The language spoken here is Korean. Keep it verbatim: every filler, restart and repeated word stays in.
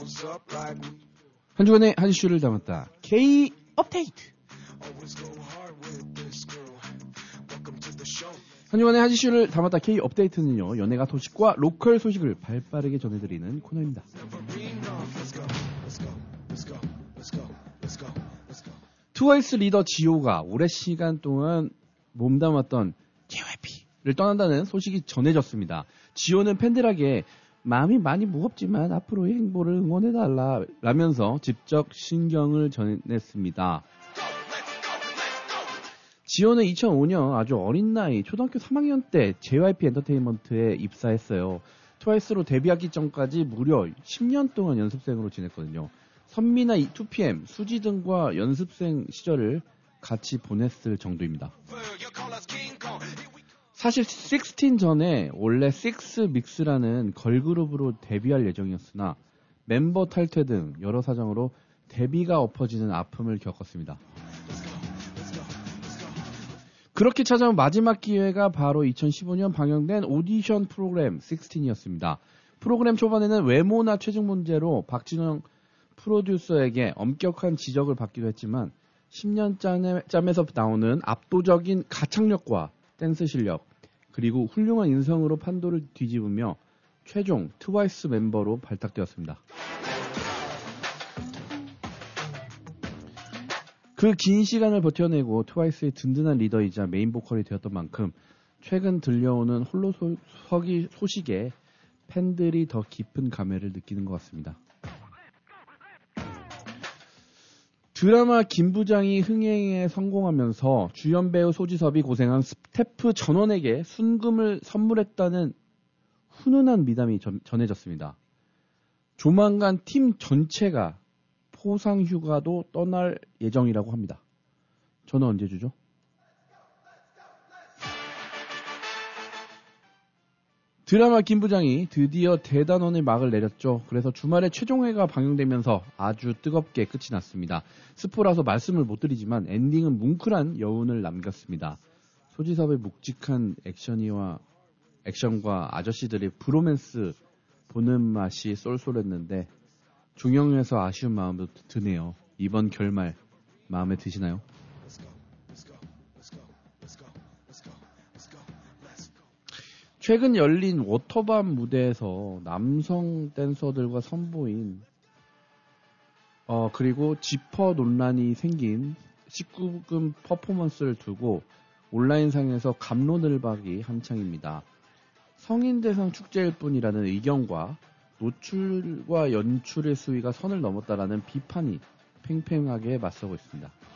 한 주간의 한 이슈를 담았다. K 업데이트. 한 주간의 한 이슈를 담았다. K 업데이트는요, 연예가 소식과 로컬 소식을 발빠르게 전해드리는 코너입니다. 트와이스 리더 지오가 오랜 시간 동안 몸담았던 제이와이피를 떠난다는 소식이 전해졌습니다. 지오는 팬들에게 마음이 많이 무겁지만 앞으로의 행보를 응원해달라 라면서 직접 신경을 전했습니다. 지오는 이천오 년 아주 어린 나이 초등학교 삼 학년 때 제이와이피 엔터테인먼트에 입사했어요. 트와이스로 데뷔하기 전까지 무려 십 년 동안 연습생으로 지냈거든요. 선미나 투피엠, 수지 등과 연습생 시절을 같이 보냈을 정도입니다. 사실 십육 전에 원래 식스믹스라는 걸그룹으로 데뷔할 예정이었으나 멤버 탈퇴 등 여러 사정으로 데뷔가 엎어지는 아픔을 겪었습니다. 그렇게 찾아온 마지막 기회가 바로 이천십오 년 방영된 오디션 프로그램 십육이었습니다. 프로그램 초반에는 외모나 체중 문제로 박진영 프로듀서에게 엄격한 지적을 받기도 했지만 십 년 짬에서 나오는 압도적인 가창력과 댄스 실력, 그리고 훌륭한 인성으로 판도를 뒤집으며 최종 트와이스 멤버로 발탁되었습니다. 그 긴 시간을 버텨내고 트와이스의 든든한 리더이자 메인 보컬이 되었던 만큼 최근 들려오는 홀로 소, 서기 소식에 팬들이 더 깊은 감회를 느끼는 것 같습니다. 드라마 김부장이 흥행에 성공하면서 주연 배우 소지섭이 고생한 스태프 전원에게 순금을 선물했다는 훈훈한 미담이 전, 전해졌습니다. 조만간 팀 전체가 포상 휴가도 떠날 예정이라고 합니다. 저는 언제 주죠? 드라마 김부장이 드디어 대단원의 막을 내렸죠. 그래서 주말에 최종회가 방영되면서 아주 뜨겁게 끝이 났습니다. 스포라서 말씀을 못 드리지만 엔딩은 뭉클한 여운을 남겼습니다. 소지섭의 묵직한 액션이와 액션과 아저씨들의 브로맨스 보는 맛이 쏠쏠했는데 종영에서 아쉬운 마음도 드네요. 이번 결말 마음에 드시나요? 최근 열린 워터밤 무대에서 남성 댄서들과 선보인 어 그리고 지퍼 논란이 생긴 십구 금 퍼포먼스를 두고 온라인상에서 갑론을박이 한창입니다. 성인 대상 축제일 뿐이라는 의견과 노출과 연출의 수위가 선을 넘었다라는 비판이 팽팽하게 맞서고 있습니다.